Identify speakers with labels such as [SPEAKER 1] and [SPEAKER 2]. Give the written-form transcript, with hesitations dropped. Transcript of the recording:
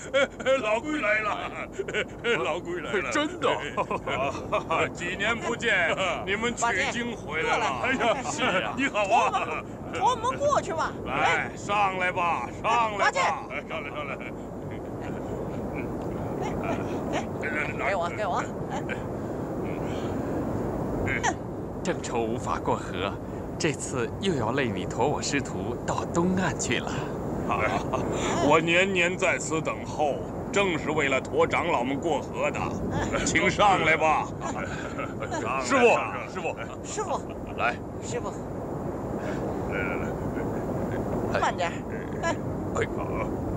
[SPEAKER 1] 老龟来了，老龟来了，
[SPEAKER 2] 真的。
[SPEAKER 1] 几年不见，你们取经回来了。哎呀，
[SPEAKER 2] 是啊，
[SPEAKER 1] 你好啊，
[SPEAKER 3] 驮我们过去吧。
[SPEAKER 1] 来，上来吧，上来吧，上来，上来。
[SPEAKER 3] 给我，给我。
[SPEAKER 2] 正愁无法过河，这次又要累你驮我师徒到东岸去了。
[SPEAKER 1] 我年年在此等候，正是为了驮长老们过河的。请上来吧，
[SPEAKER 2] 师傅，师傅，
[SPEAKER 3] 师傅，
[SPEAKER 2] 来，
[SPEAKER 3] 师傅，
[SPEAKER 1] 来，
[SPEAKER 3] 慢点。
[SPEAKER 2] 哎，